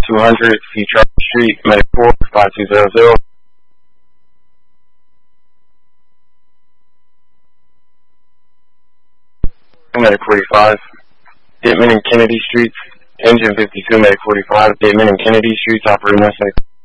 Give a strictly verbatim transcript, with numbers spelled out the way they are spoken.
two hundred, C. Charles Street, Medic four, five two zero zero. Medic forty-five. Ditman and Kennedy Streets, Engine fifty-two, Medic forty-five. Ditman and Kennedy Streets, operating one second.